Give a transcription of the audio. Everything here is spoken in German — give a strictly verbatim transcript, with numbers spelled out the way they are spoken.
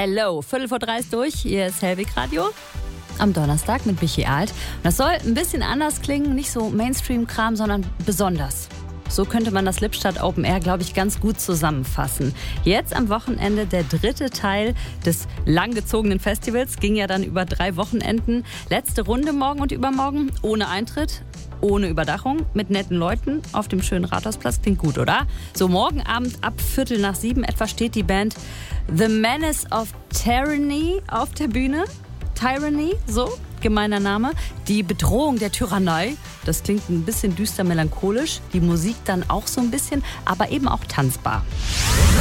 Hello, Viertel vor drei ist durch. Hier ist Hellweg Radio. Am Donnerstag mit Michi Alt. Und das soll ein bisschen anders klingen, nicht so Mainstream-Kram, sondern besonders. So könnte man das Lippstadt Open Air, glaube ich, ganz gut zusammenfassen. Jetzt am Wochenende der dritte Teil des langgezogenen Festivals. Ging ja dann über drei Wochenenden. Letzte Runde morgen und übermorgen. Ohne Eintritt, ohne Überdachung, mit netten Leuten auf dem schönen Rathausplatz. Klingt gut, oder? So, morgen Abend ab Viertel nach sieben etwa steht die Band The Menace of Tyranny auf der Bühne. Tyranny, so, gemeiner Name. Die Bedrohung der Tyrannei, das klingt ein bisschen düster melancholisch. Die Musik dann auch so ein bisschen, aber eben auch tanzbar.